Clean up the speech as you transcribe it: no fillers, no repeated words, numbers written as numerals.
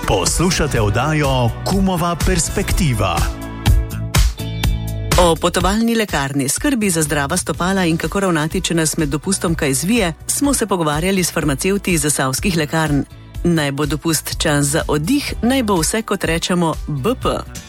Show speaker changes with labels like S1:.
S1: Poslušate oddajo Kumova perspektiva.
S2: O potovalni lekarni, skrbi za zdrava stopala in kako ravnati, če nas med dopustom kaj zvije, smo se pogovarjali s farmacevti iz zasavskih lekarn. Naj bo dopust čas za oddih, naj bo vse, kot rečemo, BP.